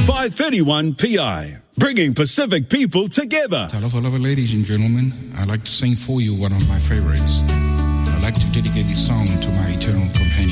531 PI, bringing Pacific people together. Hello, ladies and gentlemen. I'd like to sing for you one of my favorites. I'd like to dedicate this song to my eternal companion.